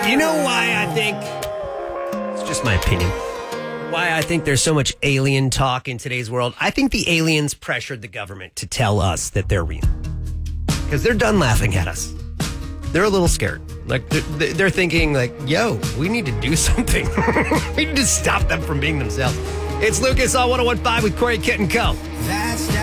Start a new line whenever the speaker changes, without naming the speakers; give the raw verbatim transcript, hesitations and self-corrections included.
You know why I think, it's just my opinion, why I think there's so much alien talk in today's world? I think the aliens pressured the government to tell us that they're real. Because they're done laughing at us. They're a little scared. Like, they're, they're thinking, like, yo, we need to do something. We need to stop them from being themselves. It's Lucas on one oh one point five with Corey, Kit, and Co.
That's